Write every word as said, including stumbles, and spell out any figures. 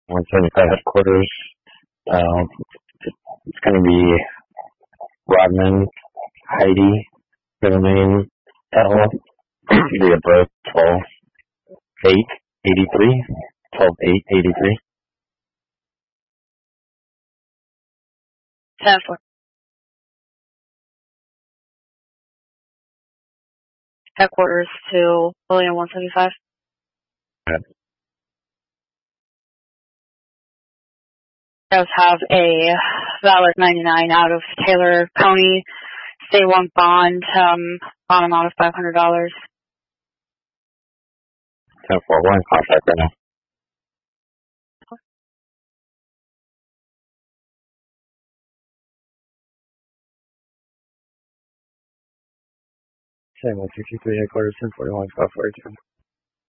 one seventy-five headquarters. Um, it's going to be Rodman, Heidi, middle name, L, date of birth, twelve eight eighty-three, twelve eight eighty-three. ten four. Headquarters to William one seventy-five. Okay. Does have a valid ninety-nine out of Taylor County State one bond, um, on amount of five hundred dollars. ten four one, contract right now. Seven one sixty-three headquarters, ten forty-one, five forty-two.